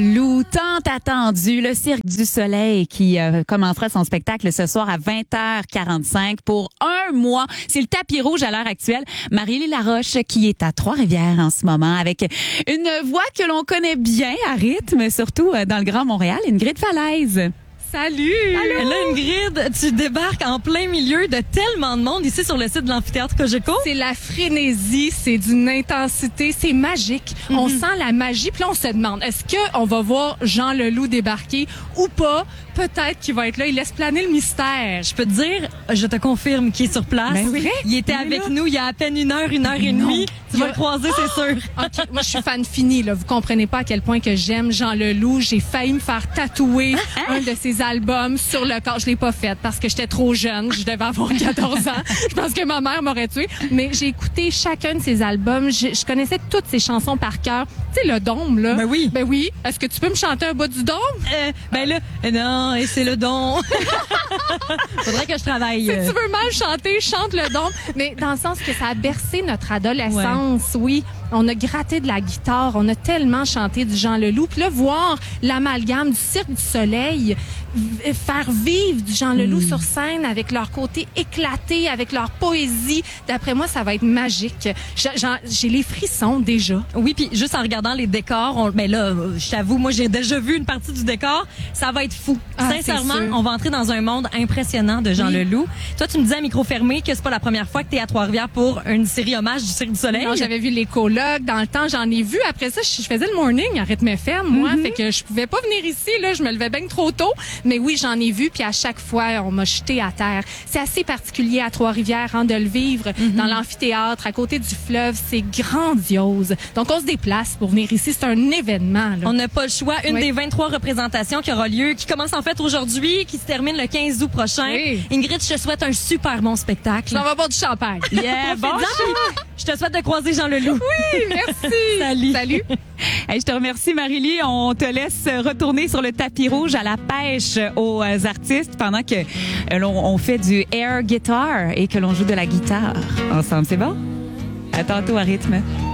Lou, tant attendu, le Cirque du Soleil qui commencera son spectacle ce soir à 20h45 pour un mois. C'est le tapis rouge à l'heure actuelle. Marie-Lie Laroche qui est à Trois-Rivières en ce moment avec une voix que l'on connaît bien à rythme, surtout dans le Grand Montréal, Ingrid Falaise. Salut! Allô? Là, Ingrid, tu débarques en plein milieu de tellement de monde ici sur le site de l'amphithéâtre Cogeco. C'est la frénésie, c'est d'une intensité, c'est magique. On sent la magie, puis là, on se demande, est-ce qu'on va voir Jean Leloup débarquer ou pas? Peut-être qu'il va être là. Il laisse planer le mystère. Je peux te dire, je te confirme qu'il est sur place. Ben oui. Il était avec nous il y a à peine une heure et demie. Tu vas le croiser, c'est sûr. OK, moi, je suis fan finie, là. Vous comprenez pas à quel point que j'aime Jean Leloup. J'ai failli me faire tatouer un de ses albums sur le corps. Je l'ai pas fait parce que j'étais trop jeune. Je devais avoir 14 ans. Je pense que ma mère m'aurait tuée. Mais j'ai écouté chacun de ses albums. Je connaissais toutes ses chansons par cœur. Tu sais, le Dôme, là. Ben oui. Ben oui. Est-ce que tu peux me chanter un bout du Dôme? Ben là, non, et c'est le don. Faudrait que je travaille. Si tu veux mal chanter, chante le Dôme. Mais dans le sens que ça a bercé notre adolescence, oui. On a gratté de la guitare, on a tellement chanté du Jean Leloup. Puis là, voir l'amalgame du Cirque du Soleil, faire vivre du Jean Leloup sur scène avec leur côté éclaté, avec leur poésie, d'après moi, ça va être magique. J'ai les frissons déjà. Oui, puis juste en regardant les décors, ben là, je t'avoue, moi j'ai déjà vu une partie du décor, ça va être fou. Ah, Sincèrement, c'est sûr. on va entrer dans un monde impressionnant de Jean Leloup. Toi, tu me disais à micro fermé que c'est pas la première fois que tu es à Trois-Rivières pour une série hommage du Cirque du Soleil. Non, j'avais vu les colocs dans le temps, j'en ai vu. Après ça, je faisais le morning à rythme FM, moi, fait que je pouvais pas venir ici, là, je me levais bien trop tôt. Mais oui, j'en ai vu, puis à chaque fois, on m'a jeté à terre. C'est assez particulier à Trois-Rivières, hein, de le vivre dans l'amphithéâtre, à côté du fleuve, c'est grandiose. Donc, on se déplace pour venir ici, c'est un événement, là. On n'a pas le choix. Une des 23 représentations qui aura lieu, qui commence en fait aujourd'hui, qui se termine le 15 août prochain. Oui. Ingrid, je te souhaite un super bon spectacle. On va boire du champagne. Yeah, bon. Je te souhaite de croiser Jean Leloup. Oui, merci. Salut. Salut. Hey, je te remercie, Marie-Lie. On te laisse retourner sur le tapis rouge à la pêche aux artistes pendant que on fait du air guitar et que l'on joue de la guitare ensemble. C'est bon? À tantôt à rythme.